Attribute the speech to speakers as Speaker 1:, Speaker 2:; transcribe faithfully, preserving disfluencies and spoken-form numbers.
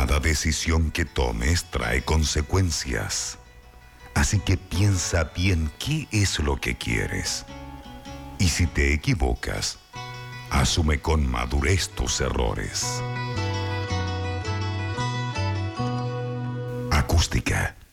Speaker 1: Cada decisión que tomes trae consecuencias. Así que piensa bien qué es lo que quieres. Y si te equivocas, asume con madurez tus errores. Acústica.